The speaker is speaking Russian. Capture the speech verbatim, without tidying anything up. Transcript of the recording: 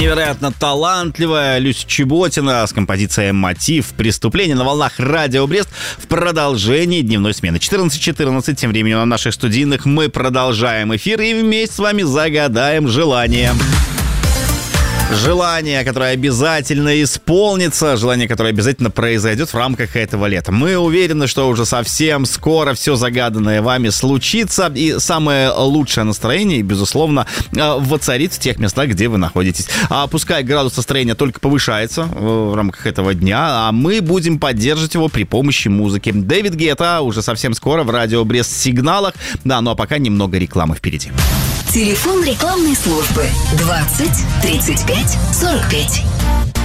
Невероятно талантливая Люся Чеботина с композицией «Мотив. Преступление» на волнах Радио Брест в продолжении дневной смены. четырнадцать четырнадцать, тем временем на наших студийных мы продолжаем эфир и вместе с вами загадаем желание. Желание, которое обязательно исполнится, желание, которое обязательно произойдет в рамках этого лета. Мы уверены, что уже совсем скоро все загаданное вами случится, и самое лучшее настроение, безусловно, воцарится в тех местах, где вы находитесь. А пускай градус настроения только повышается в рамках этого дня, а мы будем поддерживать его при помощи музыки. Дэвид Гетта уже совсем скоро в Радио Брест сигналах. Да, ну а пока немного рекламы впереди. Телефон рекламной службы двадцать тридцать пять сорок пять.